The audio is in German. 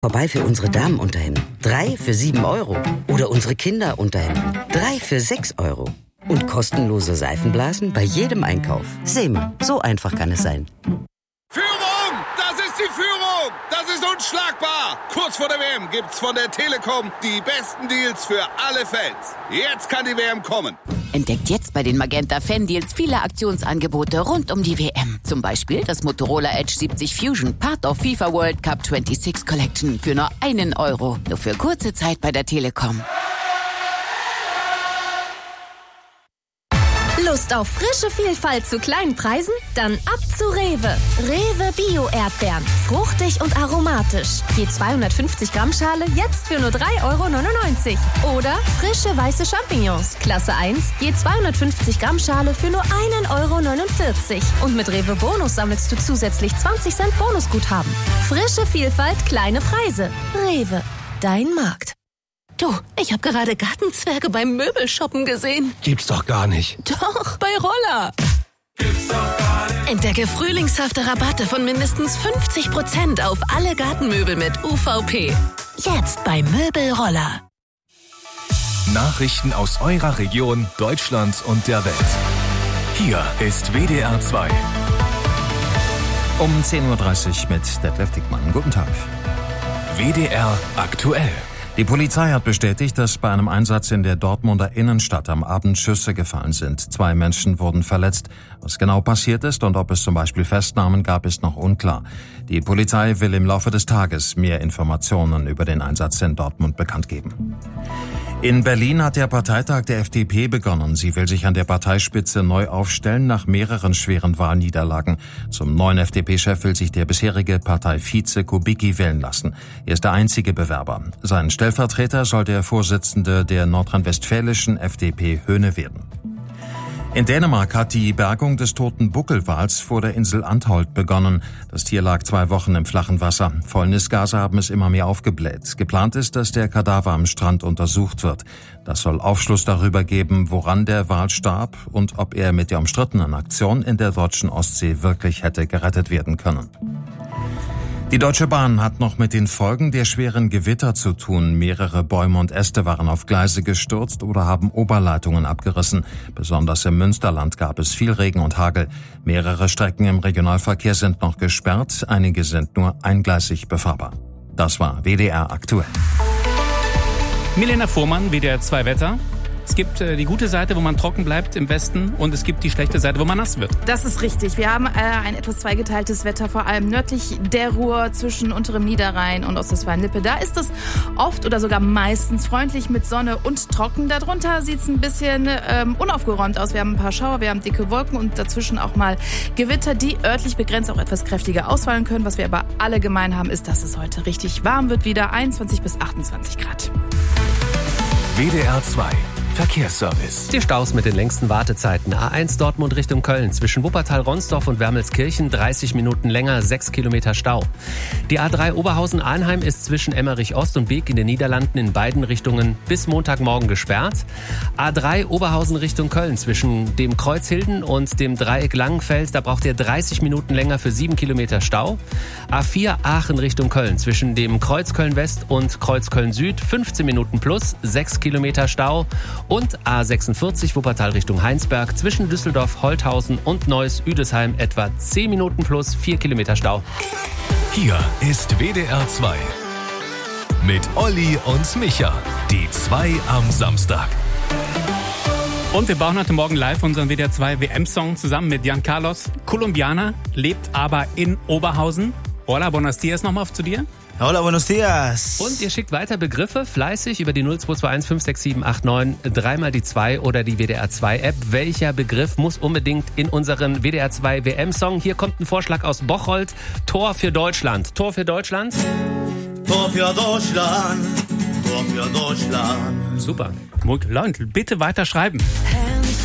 Vorbei für unsere Damenunterhemden. 3 für 7 Euro. Oder unsere Kinderunterhemden. 3 für 6 Euro. Und kostenlose Seifenblasen bei jedem Einkauf. SEMA, so einfach kann es sein. Führung! Das ist die Führung! Das ist unschlagbar! Kurz vor der WM gibt's von der Telekom die besten Deals für alle Fans. Jetzt kann die WM kommen. Entdeckt jetzt bei den Magenta Fan Deals viele Aktionsangebote rund um die WM. Zum Beispiel das Motorola Edge 70 Fusion, Part of FIFA World Cup 26 Collection für nur 1 Euro. Nur für kurze Zeit bei der Telekom. Lust auf frische Vielfalt zu kleinen Preisen? Dann ab zu Rewe. Rewe Bio-Erdbeeren. Fruchtig und aromatisch. Je 250 Gramm Schale jetzt für nur 3,99 Euro. Oder frische weiße Champignons. Klasse 1. Je 250 Gramm Schale für nur 1,49 Euro. Und mit Rewe Bonus sammelst du zusätzlich 20 Cent Bonusguthaben. Frische Vielfalt, kleine Preise. Rewe. Dein Markt. Du, ich habe gerade Gartenzwerge beim Möbelshoppen gesehen. Gibt's doch gar nicht. Doch, bei Roller. Gibt's doch gar nicht. Entdecke frühlingshafte Rabatte von mindestens 50% auf alle Gartenmöbel mit UVP. Jetzt bei Möbelroller. Nachrichten aus eurer Region, Deutschland und der Welt. Hier ist WDR 2. Um 10.30 Uhr mit Detlef Dickmann. Guten Tag. WDR aktuell. Die Polizei hat bestätigt, dass bei einem Einsatz in der Dortmunder Innenstadt am Abend Schüsse gefallen sind. 2 Menschen wurden verletzt. Was genau passiert ist und ob es zum Beispiel Festnahmen gab, ist noch unklar. Die Polizei will im Laufe des Tages mehr Informationen über den Einsatz in Dortmund bekannt geben. In Berlin hat der Parteitag der FDP begonnen. Sie will sich an der Parteispitze neu aufstellen nach mehreren schweren Wahlniederlagen. Zum neuen FDP-Chef will sich der bisherige Parteivize Kubicki wählen lassen. Er ist der einzige Bewerber. Sein Stellvertreter soll der Vorsitzende der nordrhein-westfälischen FDP Höhne werden. In Dänemark hat die Bergung des toten Buckelwals vor der Insel Antholt begonnen. Das Tier lag 2 Wochen im flachen Wasser. Fäulnisgase haben es immer mehr aufgebläht. Geplant ist, dass der Kadaver am Strand untersucht wird. Das soll Aufschluss darüber geben, woran der Wal starb und ob er mit der umstrittenen Aktion in der deutschen Ostsee wirklich hätte gerettet werden können. Die Deutsche Bahn hat noch mit den Folgen der schweren Gewitter zu tun. Mehrere Bäume und Äste waren auf Gleise gestürzt oder haben Oberleitungen abgerissen. Besonders im Münsterland gab es viel Regen und Hagel. Mehrere Strecken im Regionalverkehr sind noch gesperrt. Einige sind nur eingleisig befahrbar. Das war WDR aktuell. Milena Fuhrmann, WDR 2 Wetter. Es gibt die gute Seite, wo man trocken bleibt im Westen, und es gibt die schlechte Seite, wo man nass wird. Das ist richtig. Wir haben ein etwas zweigeteiltes Wetter, vor allem nördlich der Ruhr, zwischen unterem Niederrhein und Ostwestfalen-Lippe. Da ist es oft oder sogar meistens freundlich mit Sonne und trocken. Darunter sieht es ein bisschen unaufgeräumt aus. Wir haben ein paar Schauer, wir haben dicke Wolken und dazwischen auch mal Gewitter, die örtlich begrenzt auch etwas kräftiger ausfallen können. Was wir aber alle gemein haben, ist, dass es heute richtig warm wird, wieder 21 bis 28 Grad. WDR 2 Verkehrsservice. Die Staus mit den längsten Wartezeiten. A1 Dortmund Richtung Köln. Zwischen Wuppertal-Ronsdorf und Wermelskirchen 30 Minuten länger, 6 Kilometer Stau. Die A3 Oberhausen-Arnheim ist zwischen Emmerich-Ost und Beek in den Niederlanden in beiden Richtungen bis Montagmorgen gesperrt. A3 Oberhausen Richtung Köln zwischen dem Kreuz Hilden und dem Dreieck Langenfeld. Da braucht ihr 30 Minuten länger für 7 Kilometer Stau. A4 Aachen Richtung Köln zwischen dem Kreuz Köln-West und Kreuz Köln-Süd 15 Minuten plus, 6 Kilometer Stau. Und A46 Wuppertal Richtung Heinsberg zwischen Düsseldorf, Holthausen und Neuss-Üdesheim etwa 10 Minuten plus 4 Kilometer Stau. Hier ist WDR 2 mit Olli und Micha, die 2 am Samstag. Und wir bauen heute Morgen live unseren WDR 2 WM-Song zusammen mit Jan Carlos. Kolumbianer, lebt aber in Oberhausen. Hola, buenos dias nochmal zu dir. Hola, buenos dias. Und ihr schickt weiter Begriffe fleißig über die 0221 567 89 3 die 2 oder die WDR 2 App. Welcher Begriff muss unbedingt in unseren WDR 2 WM-Song? Hier kommt ein Vorschlag aus Bocholt. Tor für Deutschland. Tor für Deutschland. Tor für Deutschland. Tor für Deutschland. Super. Leute, bitte weiter schreiben.